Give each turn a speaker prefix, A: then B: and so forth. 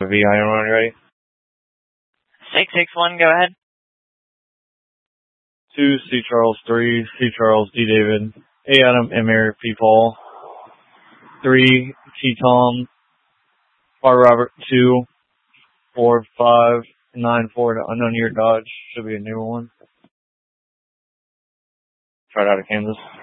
A: VI when you're ready.
B: 661, go ahead.
A: 2 C Charles 3 C Charles D David A Adam M Eric P Paul 3 T Tom R Robert 2 4 5 9 4 to unknown year Dodge, should be a newer one. Tried out of Kansas.